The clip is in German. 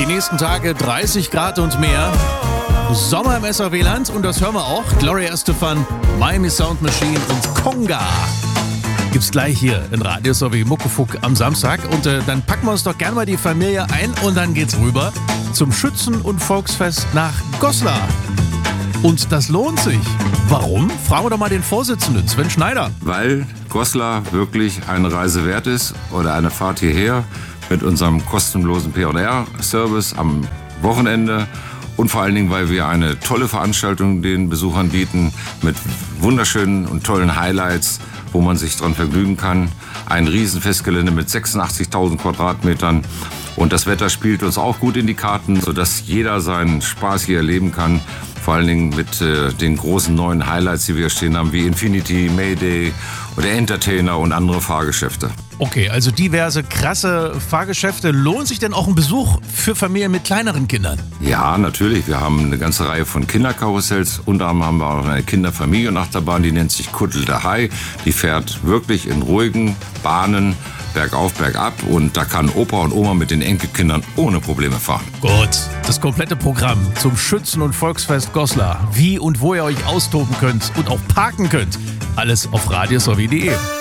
nächsten Tage 30 Grad und mehr. Sommer im SAW-Land und das hören wir auch. Gloria Estefan, Miami Sound Machine und Conga. Gibt's gleich hier in Radio SAW Muckefuck am Samstag. Und dann packen wir uns doch gerne mal die Familie ein und dann geht's rüber zum Schützen- und Volksfest nach Goslar. Und das lohnt sich. Warum? Fragen wir doch mal den Vorsitzenden, Sven Schneider. Weil Goslar wirklich eine Reise wert ist oder eine Fahrt hierher mit unserem kostenlosen P&R-Service am Wochenende. Und vor allen Dingen, weil wir eine tolle Veranstaltung den Besuchern bieten mit wunderschönen und tollen Highlights, wo man sich dran vergnügen kann. Ein Riesenfestgelände mit 86.000 Quadratmetern. Und das Wetter spielt uns auch gut in die Karten, sodass jeder seinen Spaß hier erleben kann. Vor allen Dingen mit den großen neuen Highlights, die wir stehen haben, wie Infinity, Mayday oder Entertainer und andere Fahrgeschäfte. Okay, also diverse krasse Fahrgeschäfte. Lohnt sich denn auch ein Besuch für Familien mit kleineren Kindern? Ja, natürlich. Wir haben eine ganze Reihe von Kinderkarussells. Unter anderem haben wir auch eine Kinderfamilienachterbahn, die nennt sich Kuddel der Hai. Die fährt wirklich in ruhigen Bahnen bergauf, bergab. Und da kann Opa und Oma mit den Enkelkindern ohne Probleme fahren. Gut, das komplette Programm zum Schützen- und Volksfest Goslar. Wie und wo ihr euch austoben könnt und auch parken könnt. Alles auf radioswawi.de.